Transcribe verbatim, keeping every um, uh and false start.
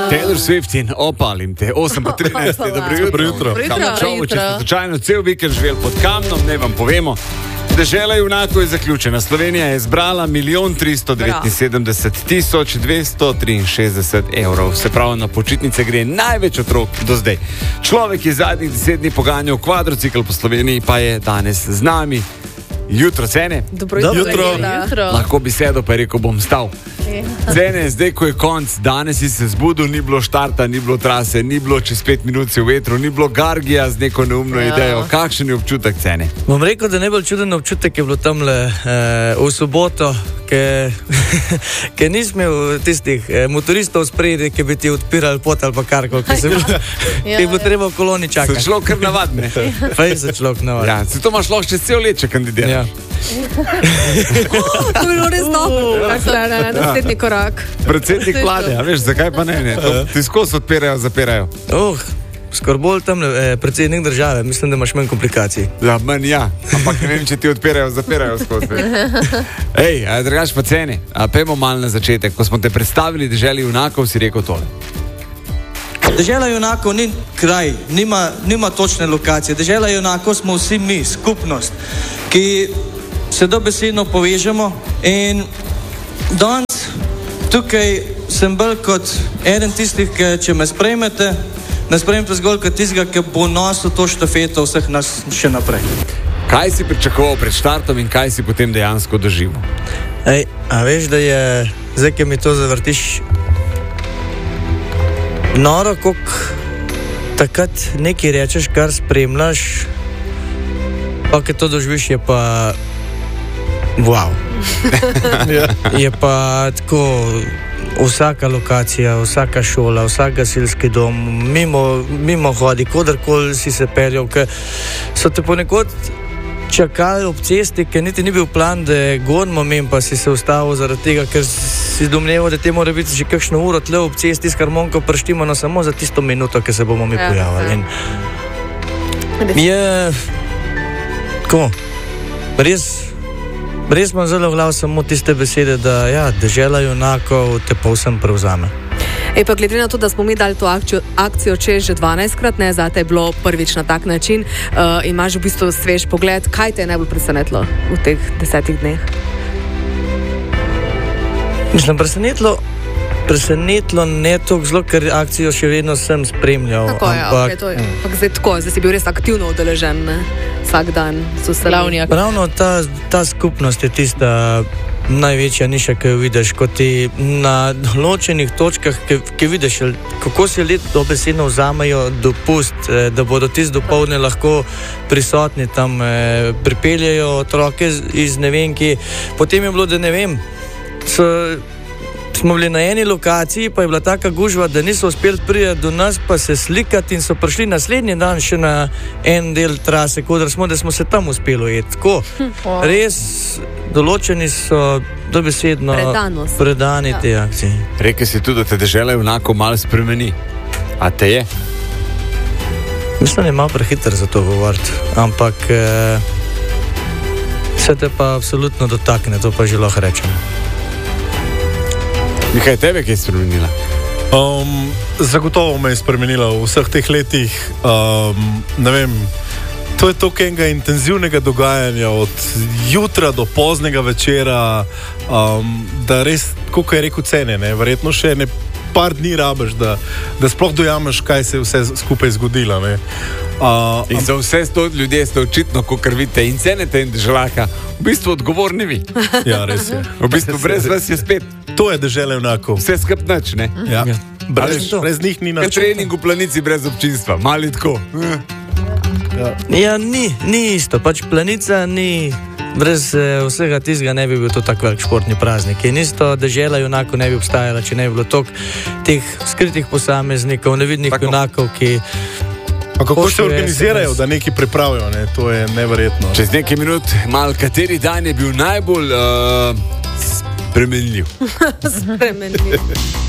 Taylor Swift in opalim te, osem pa trinajst, dobro jutro. jutro. Kamničani, če ste slučajno cel vikend živeli pod kamnom, ne vam povemo. Dežela junakov je zaključena. Slovenija je zbrala milijon tristo devetinsedemdeset tisoč dvesto triinšestdeset evrov. Se pravi, na počitnice gre največ otrok do zdaj. Človek je zadnjih deset dni poganjal kvadrocikl po Sloveniji, pa je danes z nami. Jutro, Cene. Dobro jutro. Dobro jutro. Lahko bi sedel, pa je rekel, bom stal. Cene, zdaj, ko je konc, danes si se zbudil, ni bilo štarta, ni bilo trase, ni bilo čez pet minut v vetru, ni bilo Gargija z neko neumno ja. idejo. Kakšen je občutek, Cene? Bom rekel, da najbolj čuden občutek je bilo tamle eh, v soboto, ker nismo imeli tistih eh, motoristov spredi, ki bi ti odpirali pot ali pa karkoli, ki se ja. je bilo treba v koloni čakati. Se človek kar navadne. Fej se človek navadne. Ja, se to imaš lahko čez cel let, če kandidiraš. Ja. To bi bilo res dobro. Naslednji korak. Predsednik vlade, a veš, zakaj pa ne? ne? To, ti skozi odpirajo, zapirajo. Oh, skoro bolj tam eh, predsednik države, mislim, da imaš manj komplikacij. Ja, manj ja, ampak ne vem, če ti odpirajo, zapirajo skozi. Ej, drugač pa Cene, a pejmo malo na začetek. Ko smo te predstavili deželi junakov, si rekel tole. Dežela junakov ni kraj, nima, nima točne lokacije. Dežela junakov smo vsi mi, skupnost, ki se dobesedno povežemo in danes tukaj sem bolj kot eden tistih, ki če me sprejmete, ne sprejmete zgolj kot tistega, ki bo nosil to štafeto vseh nas še naprej. Kaj si pričakoval pred štartom in kaj si potem dejansko doživel? Ej, a veš, da je, zdaj, ki mi to zavrtiš, noro, koliko takrat nekaj rečeš, kar spremljaš, pa ki to doživiš, je pa wow. Je pa tako vsaka lokacija, vsaka šola, vsak gasilski dom, mimo, mimo hodi, kodarkoli si se peljal, ker so te ponekod čakali ob cesti, ker niti ni bil plan, da je gonimo mem, pa si se ustavil zaradi tega, ker si domneval, da te mora biti že kakšno uro tle ob cesti s harmonko prštimano samo za tisto minuto, ki se bomo mi ja, pojavili. In je tako, res res imam zelo v glavu samo tiste besede, da ja, dežela junakov te pa vsem prevzame. Ej, pa glede na to, da smo mi dali to akcijo, akcijo čez že dvanajstkrat, ne, zate je bilo prvič na tak način, uh, imaš v bistvu svež pogled, kaj te je najbolj presenetilo v teh desetih dneh? Mislim, presenetilo, presenetilo ne toliko zelo, ker akcijo še vedno sem spremljal. Tako je, ampak, okay, to je. Ampak zdaj tako, zdaj si bil res aktivno udeležen, ne? Vsak dan so se ravni. Ravno ta, ta skupnost je tista največja niša, ki jo vidiš, ko ti na določenih točkah, ki, ki vidiš, kako si let dobesedno vzamejo dopust, da bodo tisti dopoldne lahko prisotni tam, pripeljajo otroke iz ne vem kje. Potem je bilo, da ne vem, so, smo bili na eni lokaciji, pa je bila taka gužva, da niso uspeli priti do nas, pa se slikati in so prišli naslednji dan še na en del trase, kodar smo, da smo se tam uspeli ujeti. Tako, oh. Res določeni so dobesedno Predanost. predani ja. te akcije. Rekel si tudi, da te dežela junakov malo spremeni. A te je? Mislim, da je malo prehiter za to govoriti, ampak eh, se te pa absolutno dotakne, to pa že lahko rečem. Nekaj tebe, ki je spremenila? Um, zagotovo me je spremenila v vseh teh letih. Um, ne vem, to je toliko enega intenzivnega dogajanja od jutra do poznega večera, um, da res, koliko je rekel Cene, ne, verjetno še ne par dni rabiš, da, da sploh dojameš, kaj se je vse skupaj zgodilo. Ne. Uh, in za vse sto ljudje ste očitno, ko krvite in cenete in deželaka, v bistvu odgovorni vi. Ja, res je. V bistvu brez vas je spet. To je dežela junakov. Vse skrb nič, ne? Ja. Ja. Brez, brez njih ni nič. Trening v planici brez občinstva, mali tako. Ja, ja ni, ni isto, pač planica ni, brez eh, vsega tizga ne bi bil to tak velik športni praznik. In isto dežela junakov ne bi obstajala, če ne bi bilo toliko teh skritih posameznikov, nevidnih tako. junakov, ki... A kako se organizirajo, da nekaj pripravijo, ne? To je neverjetno. Čez nekaj minut, mal kateri dan je bil najbolj uh, spremenljiv? Spremenljiv.